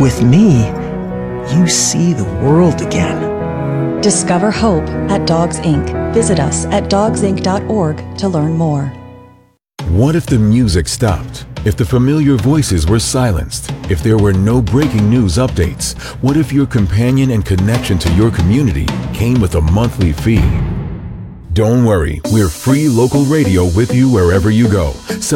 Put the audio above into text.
With me, you see the world again. Discover hope at Dogs Inc. Visit us at dogsinc.org to learn more. What if the music stopped? If the familiar voices were silenced? If there were no breaking news updates? What if your companion and connection to your community came with a monthly fee? Don't worry, we're free local radio with you wherever you go.